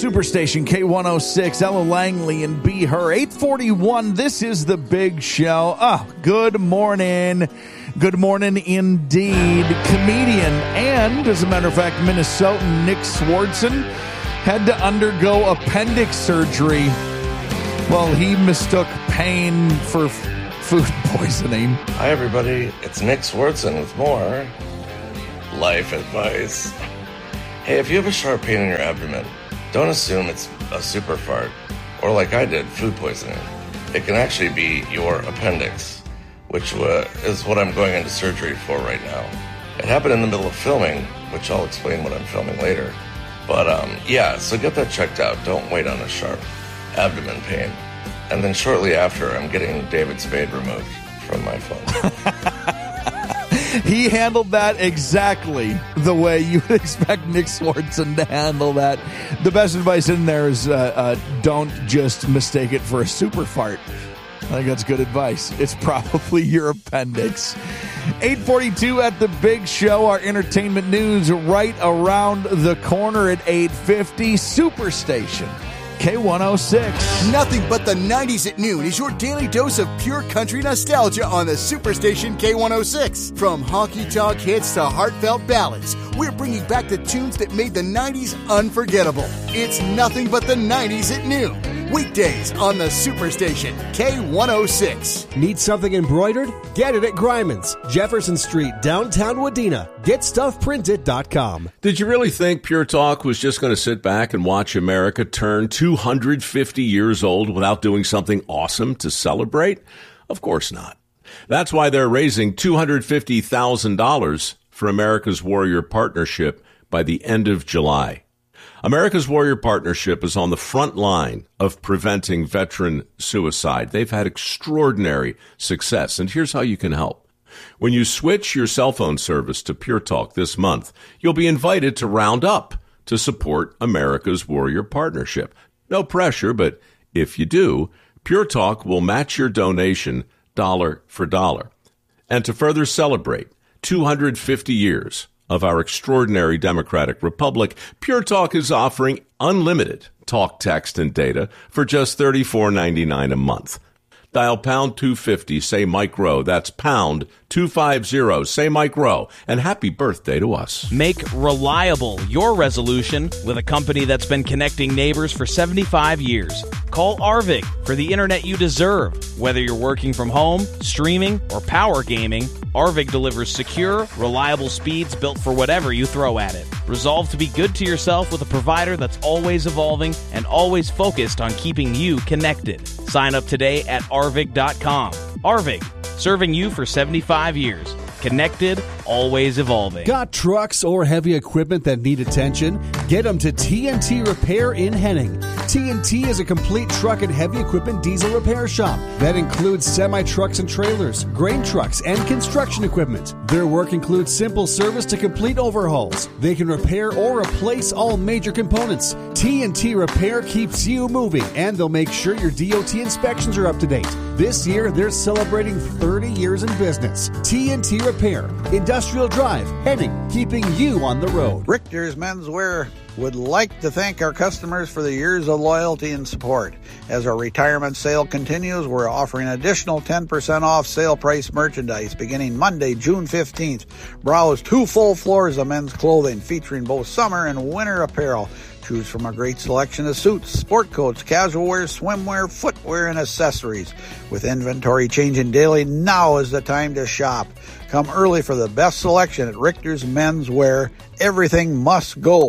Superstation K106, Ella Langley and Be Her. 841, this is the big show. Good morning. Good morning indeed. Comedian and, as a matter of fact, Minnesotan Nick Swardson had to undergo appendix surgery. Well, he mistook pain for food poisoning. Hi, everybody. It's Nick Swardson with more life advice. Hey, if you have a sharp pain in your abdomen, don't assume it's a super fart, or like I did, food poisoning. It can actually be your appendix, which is what I'm going into surgery for right now. It happened in the middle of filming, which I'll explain when I'm filming later. But yeah, so get that checked out. Don't wait on a sharp abdomen pain. And then shortly after, I'm getting David Spade removed from my phone. He handled that exactly the way you would expect Nick Swardson to handle that. The best advice in there is don't just mistake it for a super fart. I think that's good advice. It's probably your appendix. 842 at the big show. Our entertainment news right around the corner at 850. Superstation K106. Nothing but the 90s at noon is your daily dose of pure country nostalgia on the Superstation K106. From honky-tonk hits to heartfelt ballads, we're bringing back the tunes that made the 90s unforgettable. It's nothing but the 90s at noon. Weekdays on the Superstation K106. Need something embroidered? Get it at Greiman's, Jefferson Street, downtown Wadena. GetStuffPrinted.com. Did you really think Pure Talk was just going to sit back and watch America turn 250 years old without doing something awesome to celebrate? Of course not. That's why they're raising $250,000 for America's Warrior Partnership by the end of July. America's Warrior Partnership is on the front line of preventing veteran suicide. They've had extraordinary success, and here's how you can help. When you switch your cell phone service to Pure Talk this month, you'll be invited to round up to support America's Warrior Partnership. No pressure, but if you do, Pure Talk will match your donation dollar for dollar. And to further celebrate 250 years of our extraordinary democratic republic, Pure Talk is offering unlimited talk, text, and data for just $34.99 a month. Dial pound 250, say Mike Rowe. That's pound 250, say Mike Rowe. And happy birthday to us. Make reliable your resolution with a company that's been connecting neighbors for 75 years. Call Arvig for the internet you deserve. Whether you're working from home, streaming, or power gaming, Arvig delivers secure, reliable speeds built for whatever you throw at it. Resolve to be good to yourself with a provider that's always evolving and always focused on keeping you connected. Sign up today at Arvig.com. Arvig, serving you for 75 years. Connected, always evolving. Got trucks or heavy equipment that need attention? Get them to TNT Repair in Henning. TNT is a complete truck and heavy equipment diesel repair shop that includes semi-trucks and trailers, grain trucks, and construction equipment. Their work includes simple service to complete overhauls. They can repair or replace all major components. TNT Repair keeps you moving, and they'll make sure your DOT inspections are up to date. This year, they're celebrating 30 years in business. TNT Repair, Industrial Drive, Henning, keeping you on the road. Richter's Menswear would like to thank our customers for the years of loyalty and support. As our retirement sale continues, we're offering additional 10% off sale price merchandise beginning Monday, June 15th. Browse 2 full floors of men's clothing featuring both summer and winter apparel. Choose from a great selection of suits, sport coats, casual wear, swimwear, footwear, and accessories. With inventory changing daily, now is the time to shop. Come early for the best selection at Richter's Menswear. Everything must go.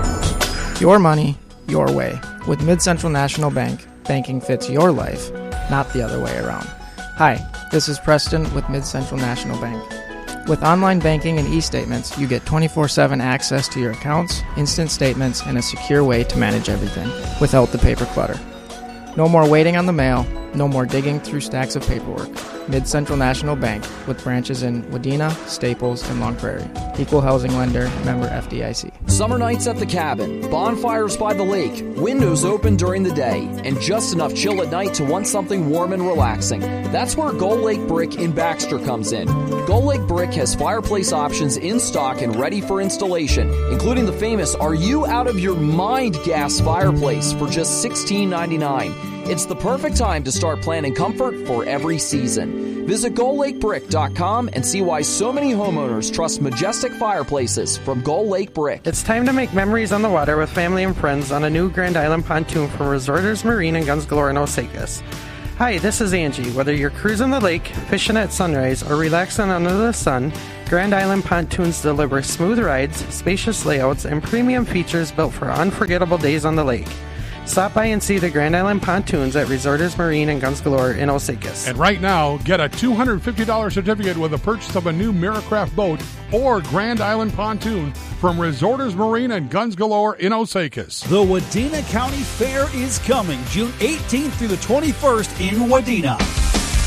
Your money, your way. With MidCentral National Bank, banking fits your life, not the other way around. Hi, this is Preston with MidCentral National Bank. With online banking and e-statements, you get 24/7 access to your accounts, instant statements, and a secure way to manage everything without the paper clutter. No more waiting on the mail, No more digging through stacks of paperwork. Mid-Central National Bank, with branches in Wadena, Staples, and Long Prairie. Equal housing lender, member FDIC. Summer nights at the cabin, bonfires by the lake, windows open during the day, and just enough chill at night to want something warm and relaxing. That's where Gull Lake Brick in Baxter comes in. Gull Lake Brick has fireplace options in stock and ready for installation, including the famous Are You Out of Your Mind gas fireplace for just $16.99. It's the perfect time to start planning comfort for every season. Visit GullLakeBrick.com and see why so many homeowners trust majestic fireplaces from Gull Lake Brick. It's time to make memories on the water with family and friends on a new Grand Island pontoon from Resorters Marine and Guns Galore in Osakis. Hi, this is Angie. Whether you're cruising the lake, fishing at sunrise, or relaxing under the sun, Grand Island Pontoons deliver smooth rides, spacious layouts, and premium features built for unforgettable days on the lake. Stop by and see the Grand Island Pontoons at Resorters Marine and Guns Galore in Osakis. And right now, get a $250 certificate with the purchase of a new Miracraft boat or Grand Island Pontoon from Resorters Marine and Guns Galore in Osakis. The Wadena County Fair is coming June 18th through the 21st in Wadena.